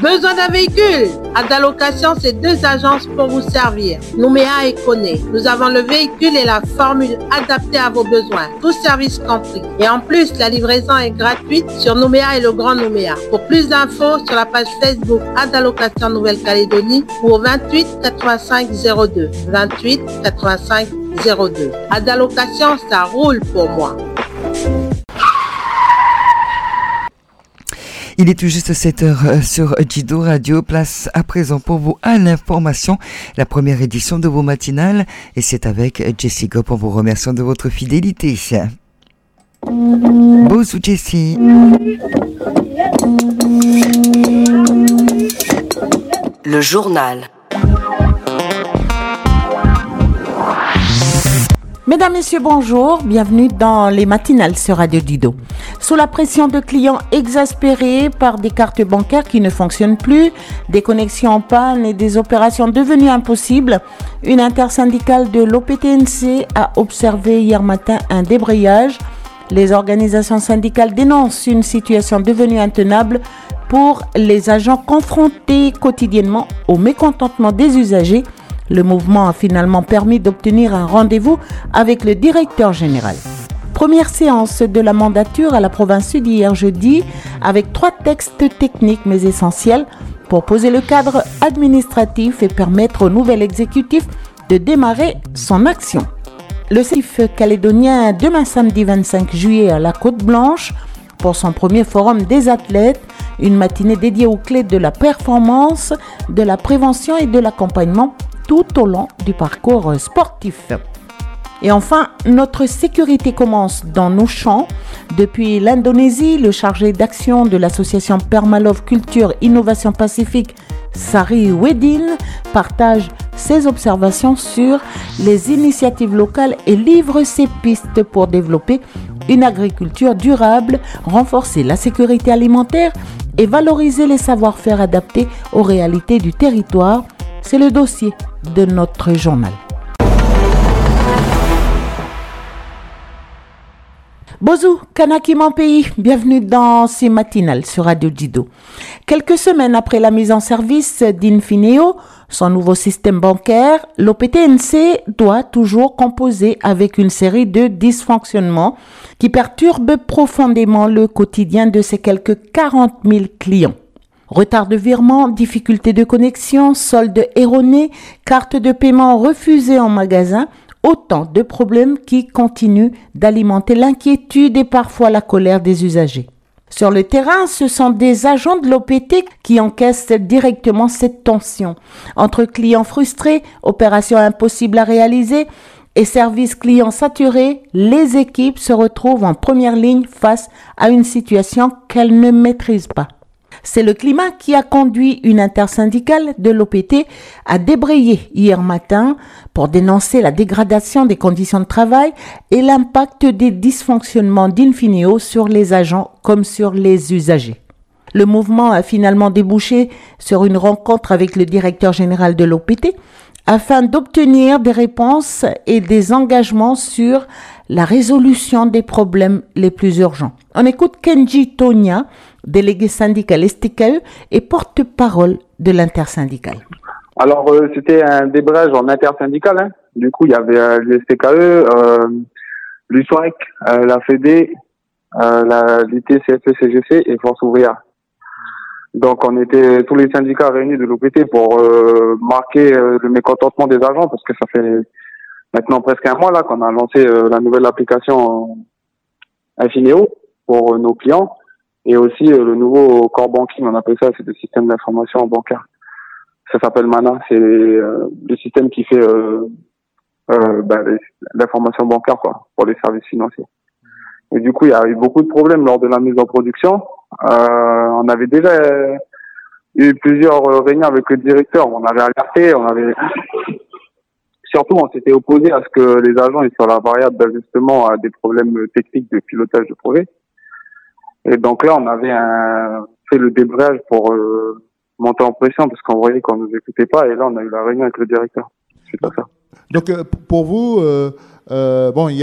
Besoin d'un véhicule? Adalocation, c'est 2 agences pour vous servir. Nouméa et Koné. Nous avons le véhicule et la formule adaptée à vos besoins. Tout service compris. Et en plus, la livraison est gratuite sur Nouméa et le Grand Nouméa. Pour plus d'infos, sur la page Facebook Adalocation Nouvelle-Calédonie ou au 28 85 02. 28 85 02. Adalocation, ça roule pour moi. Il est tout juste 7h sur Jido Radio. Place à présent pour vous à l'information, la première édition de vos matinales. Et c'est avec Jessie Gop en vous remerciant de votre fidélité. Bonjour Jessie. Le journal. Mesdames, Messieurs, bonjour. Bienvenue dans les matinales sur Radio Dido. Sous la pression de clients exaspérés par des cartes bancaires qui ne fonctionnent plus, des connexions en panne et des opérations devenues impossibles, une intersyndicale de l'OPTNC a observé hier matin un débrayage. Les organisations syndicales dénoncent une situation devenue intenable pour les agents confrontés quotidiennement au mécontentement des usagers. Le mouvement a finalement permis d'obtenir un rendez-vous avec le directeur général. Première séance de la mandature à la province sud hier jeudi avec 3 textes techniques mais essentiels pour poser le cadre administratif et permettre au nouvel exécutif de démarrer son action. Le CIF calédonien demain samedi 25 juillet à la Côte-Blanche pour son premier forum des athlètes, une matinée dédiée aux clés de la performance, de la prévention et de l'accompagnement tout au long du parcours sportif. Et enfin, notre sécurité commence dans nos champs. Depuis l'Indonésie, le chargé d'action de l'association Permalove Culture Innovation Pacifique, Sari Wedin, partage ses observations sur les initiatives locales et livre ses pistes pour développer une agriculture durable, renforcer la sécurité alimentaire et valoriser les savoir-faire adaptés aux réalités du territoire. C'est le dossier de notre journal. Bonjour, Kanaki mon pays, bienvenue dans ces matinales sur Radio Dido. Quelques semaines après la mise en service d'Infineo, son nouveau système bancaire, l'OPTNC doit toujours composer avec une série de dysfonctionnements qui perturbent profondément le quotidien de ses quelques 40 000 clients. Retard de virement, difficultés de connexion, soldes erronés, cartes de paiement refusées en magasin, autant de problèmes qui continuent d'alimenter l'inquiétude et parfois la colère des usagers. Sur le terrain, ce sont des agents de l'OPT qui encaissent directement cette tension. Entre clients frustrés, opérations impossibles à réaliser et services clients saturés, les équipes se retrouvent en première ligne face à une situation qu'elles ne maîtrisent pas. C'est le climat qui a conduit une intersyndicale de l'OPT à débrayer hier matin pour dénoncer la dégradation des conditions de travail et l'impact des dysfonctionnements d'Infineo sur les agents comme sur les usagers. Le mouvement a finalement débouché sur une rencontre avec le directeur général de l'OPT afin d'obtenir des réponses et des engagements sur la résolution des problèmes les plus urgents. On écoute Kenji Tonia, délégué syndical STKE et porte-parole de l'intersyndicale. Alors, c'était un débrayage en intersyndical. Du coup, il y avait le STKE, l'USOAC, la FEDE, l'IT-CFE-CGC et Force ouvrière. Donc, on était tous les syndicats réunis de l'OPT pour marquer le mécontentement des agents parce que ça fait maintenant presque un mois là qu'on a lancé la nouvelle application Infineo pour nos clients et aussi le nouveau core banking, on appelle ça, c'est le système d'information bancaire. Ça s'appelle Mana, c'est le système qui fait l'information bancaire quoi pour les services financiers. Et du coup, il y a eu beaucoup de problèmes lors de la mise en production. On avait déjà eu plusieurs réunions avec le directeur. On avait alerté, surtout, on s'était opposé à ce que les agents aient sur la variable d'ajustement à des problèmes techniques de pilotage de projet. Et donc là, on avait fait le débrayage pour monter en pression parce qu'on voyait qu'on nous écoutait pas. Et là, on a eu la réunion avec le directeur suite à ça. Donc, pour vous, il y